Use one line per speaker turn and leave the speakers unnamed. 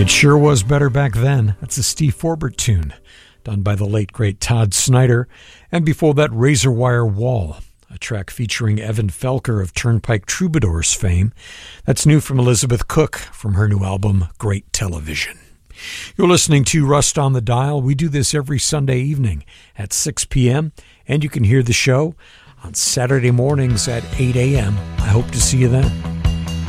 It sure was better back then. That's a Steve Forbert tune, done by the late, great Todd Snyder. And before that, Razor Wire Wall, a track featuring Evan Felker of Turnpike Troubadours fame. That's new from Elizabeth Cook from her new album, Great Television. You're listening to Rust on the Dial. We do this every Sunday evening at 6 p.m., and you can hear the show on Saturday mornings at 8 a.m. I hope to see you then.